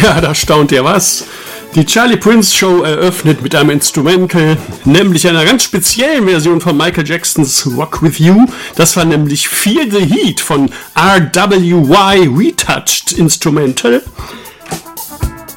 Ja, da staunt ihr was. Die Charlie Prince Show eröffnet mit einem Instrumental, nämlich einer ganz speziellen Version von Michael Jacksons Rock With You. Das war nämlich Feel the Heat von RWY Retouched Instrumental.